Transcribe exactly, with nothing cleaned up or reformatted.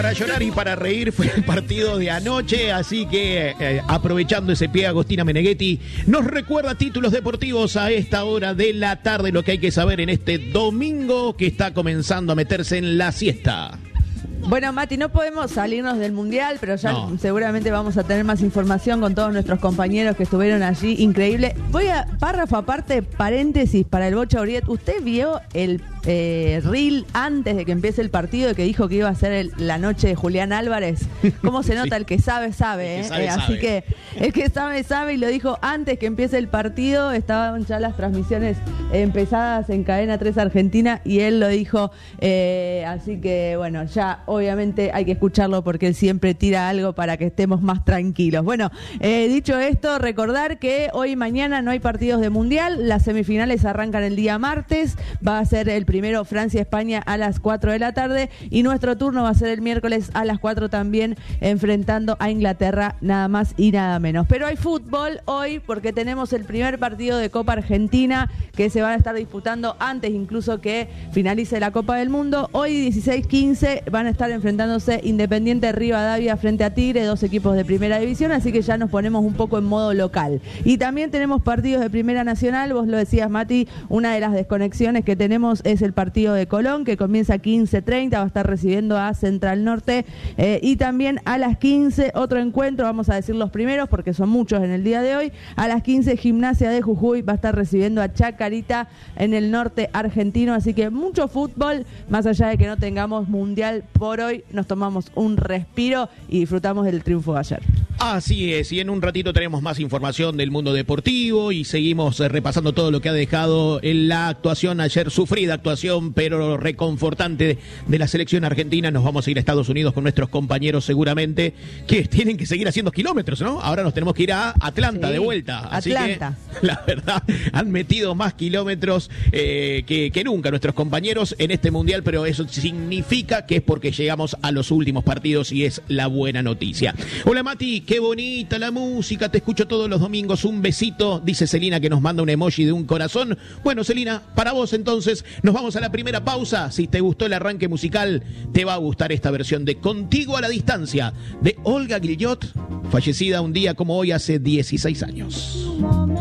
Para llorar y para reír fue el partido de anoche, así que eh, aprovechando ese pie, Agostina Meneghetti nos recuerda títulos deportivos a esta hora de la tarde, lo que hay que saber en este domingo que está comenzando a meterse en la siesta. Bueno, Mati, no podemos salirnos del Mundial, pero ya No. seguramente vamos a tener más información con todos nuestros compañeros que estuvieron allí. Increíble. Voy a, párrafo aparte, paréntesis para el Bocha Uriet. ¿Usted vio el eh, reel antes de que empiece el partido que dijo que iba a ser el, la noche de Julián Álvarez? ¿Cómo se nota? Sí. El que sabe, sabe. El que ¿eh? sabe, Eh, así sabe. que el que sabe, sabe y lo dijo antes que empiece el partido. Estaban ya las transmisiones empezadas en Cadena tres Argentina y él lo dijo. Eh, así que, bueno, ya obviamente hay que escucharlo porque él siempre tira algo para que estemos más tranquilos. Bueno, eh, dicho esto, recordar que hoy y mañana no hay partidos de Mundial. Las semifinales arrancan el día martes. Va a ser el primero Francia-España a las cuatro de la tarde y nuestro turno va a ser el miércoles a las cuatro también, enfrentando a Inglaterra, nada más y nada menos. Pero hay fútbol hoy porque tenemos el primer partido de Copa Argentina que se va a estar disputando antes incluso que finalice la Copa del Mundo. Hoy dieciséis quince van a estar enfrentándose Independiente Rivadavia frente a Tigre, dos equipos de primera división, así que ya nos ponemos un poco en modo local. Y también tenemos partidos de Primera Nacional, vos lo decías, Mati, una de las desconexiones que tenemos es el partido de Colón, que comienza a quince treinta, va a estar recibiendo a Central Norte, eh, y también a las quince otro encuentro, vamos a decir los primeros porque son muchos en el día de hoy. A las quince Gimnasia de Jujuy va a estar recibiendo a Chacarita en el norte argentino, así que mucho fútbol, más allá de que no tengamos Mundial por hoy, nos tomamos un respiro y disfrutamos del triunfo de ayer. Así es, y en un ratito tenemos más información del mundo deportivo y seguimos eh, repasando todo lo que ha dejado en la actuación ayer, sufrida actuación, pero reconfortante de, de la selección argentina. Nos vamos a ir a Estados Unidos con nuestros compañeros seguramente, que tienen que seguir haciendo kilómetros, ¿no? Ahora nos tenemos que ir a Atlanta sí, de vuelta. Así Atlanta. Que, la verdad, han metido más kilómetros eh, que, que nunca nuestros compañeros en este Mundial, pero eso significa que es porque llegamos a los últimos partidos y es la buena noticia. Hola Mati, qué bonita la música, te escucho todos los domingos, un besito, dice Celina que nos manda un emoji de un corazón. Bueno, Celina, para vos entonces, nos vamos a la primera pausa. Si te gustó el arranque musical, te va a gustar esta versión de Contigo a la Distancia, de Olga Guillot, fallecida un día como hoy hace dieciséis años.